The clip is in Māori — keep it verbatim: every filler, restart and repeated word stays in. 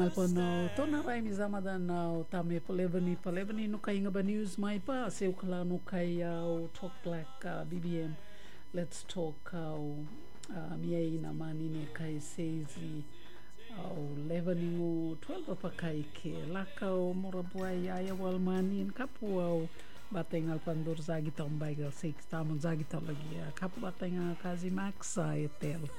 Alpanao tona ray mizamadana tame palevani palevani no kay nga ba news mai pa seu kala no kay uh, talk black uh, B B M let's talk uh, uh, miai na manine kay seizi au levaningo twelve pa kay ke lakau morabuai aya walmanin kapu au batengal pandur zagi tambaigal six tamon zagi talagia kapu batenga kazi maxa etel